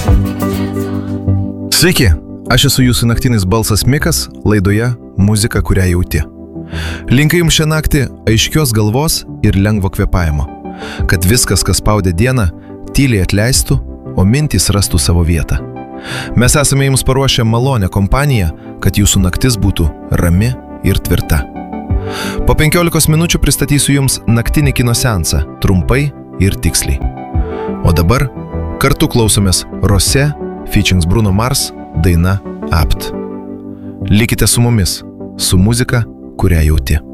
Sveiki, aš esu jūsų naktinis balsas Mikas, laidoje Muzika, kurią jauti. Linkiu jums šią naktį aiškios galvos ir lengvo kvėpavimo, kad viskas, kas spaudė dieną, tyliai atleistų, o mintys rastų savo vietą. Mes esame jums paruošę malonę kompaniją, kad jūsų naktis būtų rami ir tvirta. Po 15 minučių pristatysiu jums naktinį kino seansą, trumpai ir tiksliai. O dabar kartu klausomės Rosé featuring Bruno Mars daina Apt. Likite su mumis, su muzika, kurią jauti.